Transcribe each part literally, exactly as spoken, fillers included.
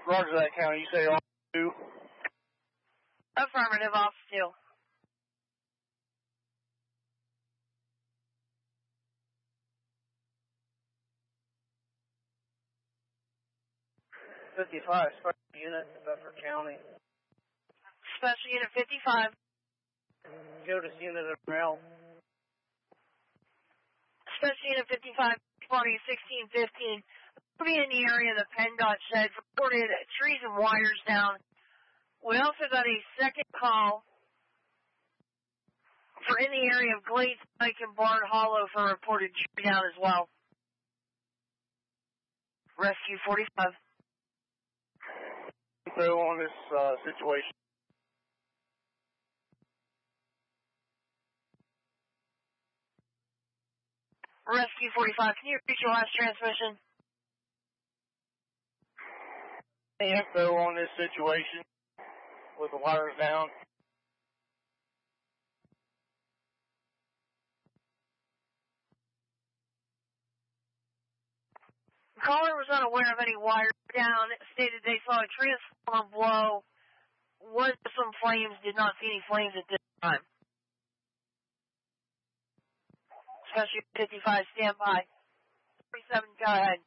Roger that, County. You say off two? Affirmative, off two. fifty-five, Special Unit, Bedford County. Special Unit fifty-five. Jodas Unit of Rail. Special Unit fifty-five, party sixteen fifteen. We'll be in the area of the PennDOT shed. Reported trees and wires down. We also got a second call for in the area of Glades Pike and Bard Hollow for reported tree down as well. Rescue forty-five. So on this uh, situation. Rescue forty-five, can you repeat your last transmission? Info on this situation with the wires down. The caller was unaware of any wires down, stated they saw a transformer blow, was some flames, did not see any flames at this time. Special fifty-five, stand by. forty-seven, go ahead.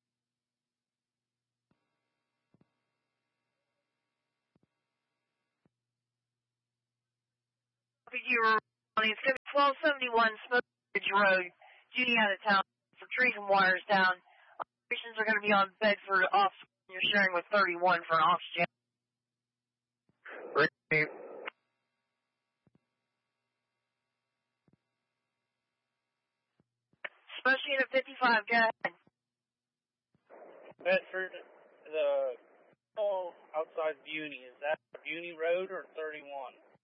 It's going to be twelve seventy-one Smoke Ridge Road, Judy out of town for trees and wires down. Operations are going to be on Bedford off. You're sharing with thirty-one for an oxygen. Repeat. Special Unit fifty-five, go ahead. Bedford, the oh, outside Buny, is that Buny Road or thirty-one?